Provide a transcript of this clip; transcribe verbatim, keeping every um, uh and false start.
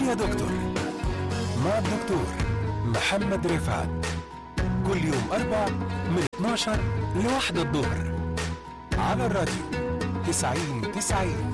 قول يا دكتور مع الدكتور محمد رفعت، كل يوم أربع من اتناشر لواحدة الظهر على الراديو تسعين تسعين.